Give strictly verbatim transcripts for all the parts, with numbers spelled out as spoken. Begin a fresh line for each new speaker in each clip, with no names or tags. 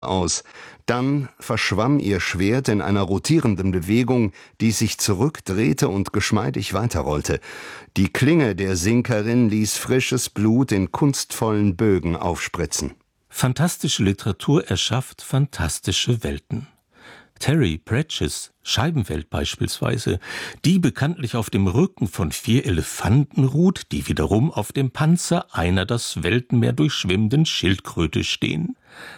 aus. Dann verschwamm ihr Schwert in einer rotierenden Bewegung, die sich zurückdrehte und geschmeidig weiterrollte. Die Klinge der Sinkerin ließ frisches Blut in kunstvollen Bögen aufspritzen.
Fantastische Literatur erschafft fantastische Welten. Terry Pratchett's Scheibenwelt beispielsweise, die bekanntlich auf dem Rücken von vier Elefanten ruht, die wiederum auf dem Panzer einer das Weltenmeer durchschwimmenden Schildkröte stehen.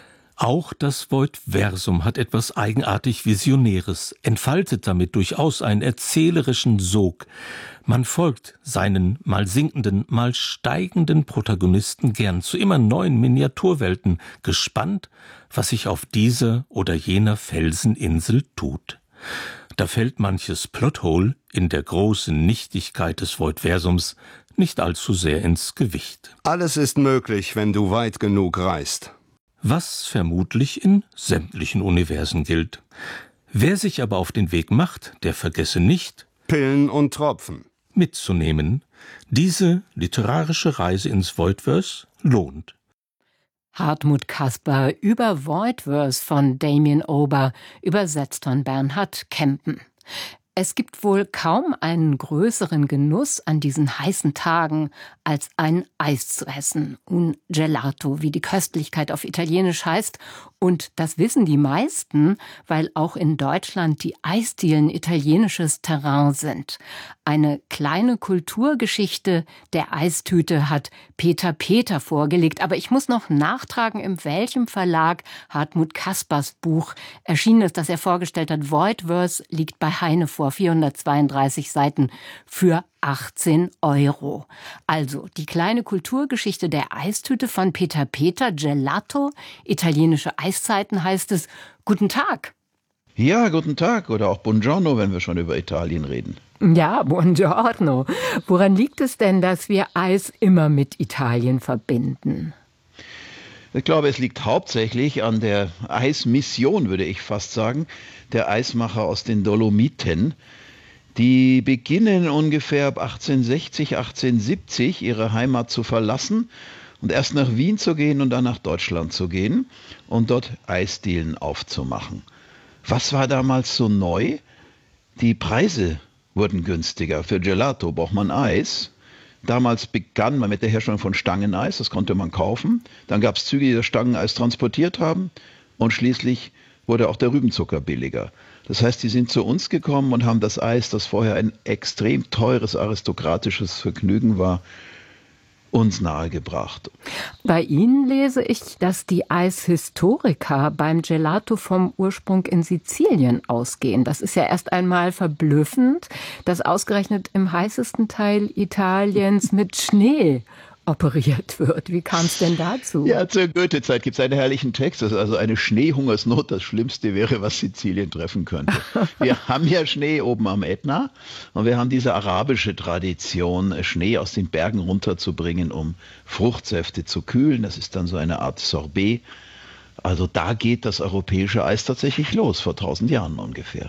Auch das Voigtversum hat etwas eigenartig Visionäres, entfaltet damit durchaus einen erzählerischen Sog. Man folgt seinen mal sinkenden, mal steigenden Protagonisten gern zu immer neuen Miniaturwelten, gespannt, was sich auf dieser oder jener Felseninsel tut. Da fällt manches Plothole in der großen Nichtigkeit des Voigtversums nicht allzu sehr ins Gewicht.
Alles ist möglich, wenn du weit genug reist.
Was vermutlich in sämtlichen Universen gilt. Wer sich aber auf den Weg macht, der vergesse nicht,
Pillen und Tropfen
mitzunehmen. Diese literarische Reise ins Voidverse lohnt.
Hartmut Kasper über Voidverse von Damien Ober, übersetzt von Bernhard Kempen. Es gibt wohl kaum einen größeren Genuss an diesen heißen Tagen, als ein Eis zu essen. Un gelato, wie die Köstlichkeit auf Italienisch heißt. Und das wissen die meisten, weil auch in Deutschland die Eisdielen italienisches Terrain sind. Eine kleine Kulturgeschichte der Eistüte hat Peter Peter vorgelegt. Aber ich muss noch nachtragen, in welchem Verlag Hartmut Kaspers Buch erschienen ist, das er vorgestellt hat. Voidverse liegt bei Heine vor, vierhundertzweiunddreißig Seiten für achtzehn Euro. Also die kleine Kulturgeschichte der Eistüte von Peter Peter, Gelato, italienische Eiszeiten heißt es. Guten Tag.
Ja, guten Tag oder auch Buongiorno, wenn wir schon über Italien reden.
Ja, Buongiorno. Woran liegt es denn, dass wir Eis immer mit Italien verbinden?
Ich glaube, es liegt hauptsächlich an der Eismission, würde ich fast sagen, der Eismacher aus den Dolomiten. Die beginnen ungefähr ab achtzehnhundertsechzig, achtzehnhundertsiebzig ihre Heimat zu verlassen und erst nach Wien zu gehen und dann nach Deutschland zu gehen und dort Eisdielen aufzumachen. Was war damals so neu? Die Preise wurden günstiger. Für Gelato braucht man Eis. Damals begann man mit der Herstellung von Stangeneis, das konnte man kaufen. Dann gab es Züge, die das Stangeneis transportiert haben und schließlich wurde auch der Rübenzucker billiger. Das heißt, die sind zu uns gekommen und haben das Eis, das vorher ein extrem teures aristokratisches Vergnügen war, uns nahegebracht.
Bei Ihnen lese ich, dass die Eishistoriker beim Gelato vom Ursprung in Sizilien ausgehen. Das ist ja erst einmal verblüffend, dass ausgerechnet im heißesten Teil Italiens mit Schnee operiert wird. Wie kam es denn dazu?
Ja, zur Goethe-Zeit gibt es einen herrlichen Text. Das ist also eine Schneehungersnot, das Schlimmste wäre, was Sizilien treffen könnte. Wir haben ja Schnee oben am Ätna und wir haben diese arabische Tradition, Schnee aus den Bergen runterzubringen, um Fruchtsäfte zu kühlen. Das ist dann so eine Art Sorbet. Also da geht das europäische Eis tatsächlich los, vor tausend Jahren ungefähr.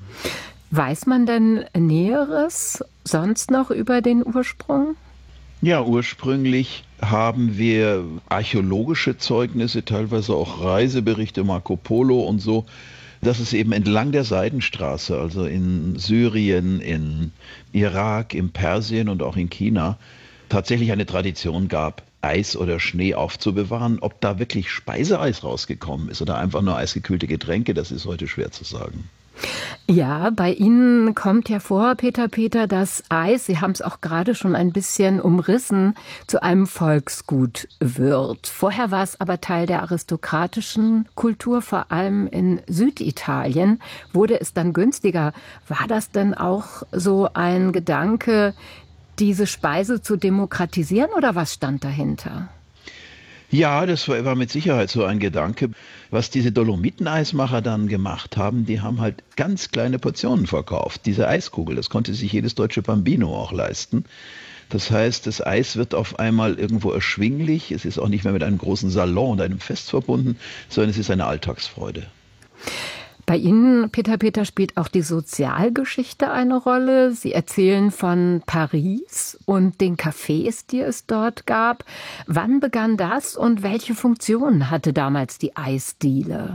Weiß man denn Näheres sonst noch über den Ursprung?
Ja, ursprünglich haben wir archäologische Zeugnisse, teilweise auch Reiseberichte, Marco Polo und so, dass es eben entlang der Seidenstraße, also in Syrien, in Irak, in Persien und auch in China, tatsächlich eine Tradition gab, Eis oder Schnee aufzubewahren. Ob da wirklich Speiseeis rausgekommen ist oder einfach nur eisgekühlte Getränke, das ist heute schwer zu sagen.
Ja, bei Ihnen kommt ja vor, Peter Peter, dass Eis, Sie haben es auch gerade schon ein bisschen umrissen, zu einem Volksgut wird. Vorher war es aber Teil der aristokratischen Kultur, vor allem in Süditalien. Wurde es dann günstiger? War das denn auch so ein Gedanke, diese Speise zu demokratisieren oder was stand dahinter?
Ja, das war, war mit Sicherheit so ein Gedanke. Was diese Dolomiteneismacher dann gemacht haben, die haben halt ganz kleine Portionen verkauft. Diese Eiskugel, das konnte sich jedes deutsche Bambino auch leisten. Das heißt, das Eis wird auf einmal irgendwo erschwinglich. Es ist auch nicht mehr mit einem großen Salon und einem Fest verbunden, sondern es ist eine Alltagsfreude.
Bei Ihnen, Peter Peter, spielt auch die Sozialgeschichte eine Rolle. Sie erzählen von Paris und den Cafés, die es dort gab. Wann begann das und welche Funktion hatte damals die Eisdiele?